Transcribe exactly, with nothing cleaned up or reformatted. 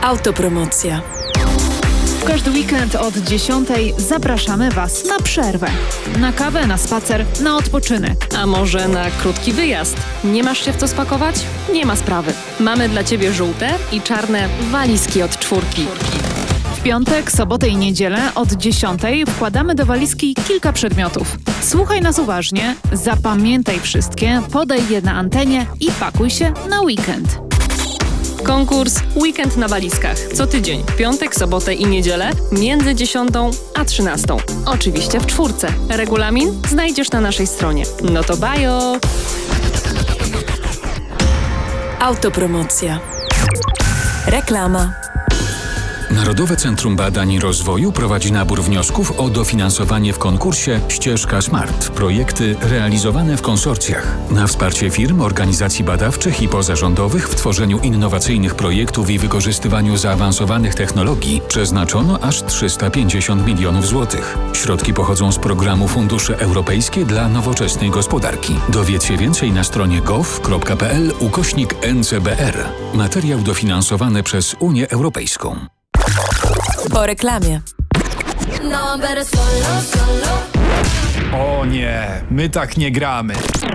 Autopromocja. Każdy weekend od dziesiątej zapraszamy Was na przerwę. Na kawę, na spacer, na odpoczynek. A może na krótki wyjazd? Nie masz się w co spakować? Nie ma sprawy. Mamy dla Ciebie żółte i czarne walizki od czwórki. W piątek, sobotę i niedzielę od dziesiątej wkładamy do walizki kilka przedmiotów. Słuchaj nas uważnie, zapamiętaj wszystkie, podaj je na antenie i pakuj się na weekend. Konkurs Weekend na walizkach. Co tydzień, piątek, sobotę i niedzielę między dziesiątą a trzynastą. Oczywiście w czwórce. Regulamin znajdziesz na naszej stronie. No to bajo! Autopromocja. Reklama. Narodowe Centrum Badań i Rozwoju prowadzi nabór wniosków o dofinansowanie w konkursie Ścieżka Smart. Projekty realizowane w konsorcjach. Na wsparcie firm, organizacji badawczych i pozarządowych w tworzeniu innowacyjnych projektów i wykorzystywaniu zaawansowanych technologii przeznaczono aż trzysta pięćdziesiąt milionów złotych. Środki pochodzą z programu Fundusze Europejskie dla Nowoczesnej Gospodarki. Dowiedz się więcej na stronie gov.pl ukośnik N C B R. Materiał dofinansowany przez Unię Europejską. Po reklamie. O nie, my tak nie gramy.